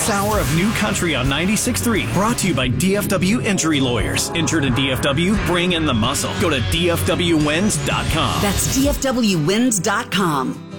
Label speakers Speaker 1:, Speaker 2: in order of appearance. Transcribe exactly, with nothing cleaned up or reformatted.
Speaker 1: Hour of New Country on ninety-six point three. Brought to you by D F W Injury Lawyers. Injured in D F W? Bring in the muscle. Go to D F W wins dot com.
Speaker 2: That's D F W wins dot com.